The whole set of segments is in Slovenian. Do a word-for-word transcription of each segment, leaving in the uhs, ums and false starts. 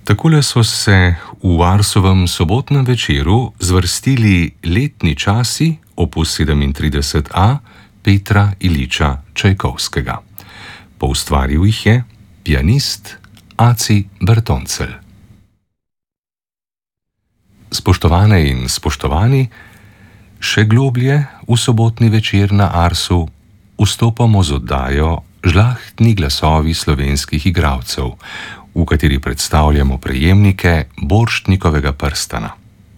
Takole so se v Arsovem sobotnem večeru zvrstili letni časi opus sedemintrideset A Petra Iljiča Čajkovskega. Poustvaril jih je pianist Aci Bertoncelj. Spoštovane in spoštovani, še globlje v sobotni večer na Arsu vstopamo z oddajo Žlahtni glasovi slovenskih igralcev, v kateri predstavljamo prejemnike Borštnikovega prstana.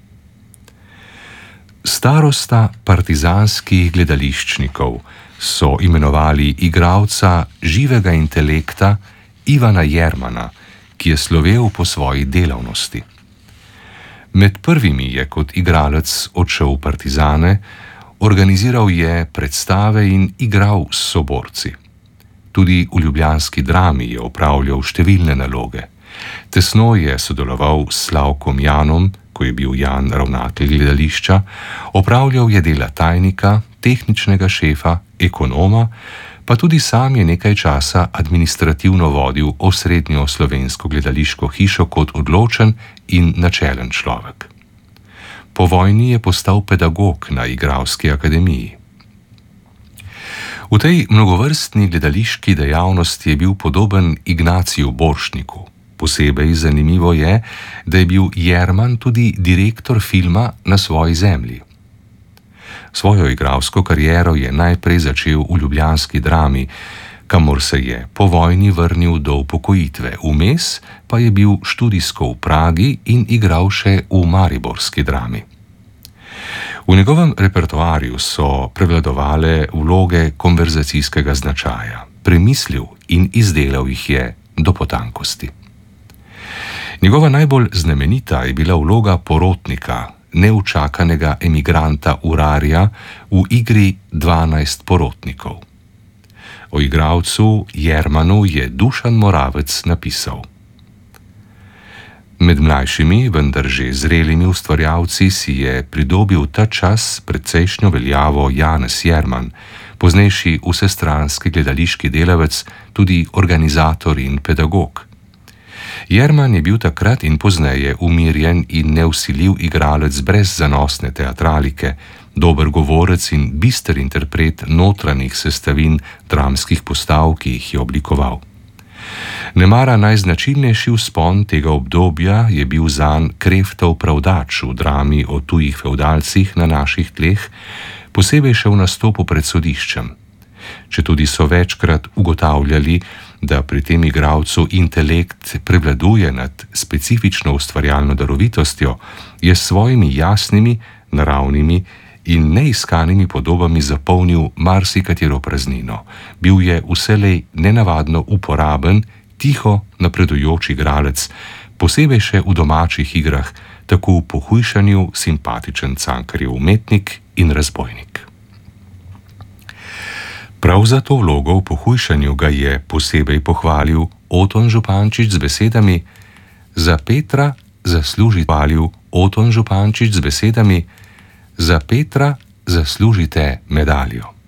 Starosta partizanskih gledališčnikov so imenovali igralca živega intelekta Ivana Jermana, ki je slovel po svoji delavnosti. Med prvimi je kot igralec odšel v partizane, organiziral je predstave in igral s soborci. Tudi v ljubljanski Drami je opravljal številne naloge. Tesno je sodeloval s Slavkom Janom, ko je bil Jan ravnatelj gledališča, opravljal je dela tajnika, tehničnega šefa, ekonoma, pa tudi sam je nekaj časa administrativno vodil osrednjo slovensko gledališko hišo kot odločen in načelen človek. Po vojni je postal pedagog na igralski akademiji. V tej mnogovrstni gledališki dejavnosti je bil podoben Ignaciju Borštniku. Posebej zanimivo je, da je bil Jerman tudi direktor filma Na svoji zemlji. Svojo igralsko kariero je najprej začel v ljubljanski Drami, kamor se je po vojni vrnil do upokojitve. Vmes pa je bil študijsko v Pragi in igral še v mariborski Drami. V njegovem repertoarju so prevladovale vloge konverzacijskega značaja. Premislil in izdelal jih je do potankosti. Njegova najbolj znamenita je bila vloga porotnika, neučakanega emigranta urarja v igri Dvanajst porotnikov. O igralcu Jermanu je Dušan Moravec napisal: Med mlajšimi, vendar že zrelimi ustvarjalci si je pridobil ta čas precejšnjo veljavo Janez Jerman, poznejši vsestranski gledališki delavec, tudi organizator in pedagog. Jerman je bil takrat in pozneje umirjen in nevsiljiv igralec brez zanosne teatralike, dober govorec in bister interpret notranjih sestavin dramskih postav, ki jih je oblikoval. Nemara najznačilnejši vzpon tega obdobja je bil zanj Kreftov pravdač v drami o tujih fevdalcih na naših tleh, posebej še v nastopu pred sodiščem. Četudi so večkrat ugotavljali, da pri tem igralcu intelekt prevladuje nad specifično ustvarjalno darovitostjo, je s svojimi jasnimi, naravnimi in neiskanimi podobami zapolnil marsikatero praznino. Bil je vselej nenavadno uporaben, tiho napredujoč igralec, posebej še v domačih igrah, tako v Pohujšanju simpatičen Cankarjev umetnik in razbojnik. Prav za to vlogo v Pohujšanju ga je posebej pohvalil Oton Župančič z besedami: Za Petra zasluži hvalil Oton Župančič z besedami: Za Petra zaslužite medaljo.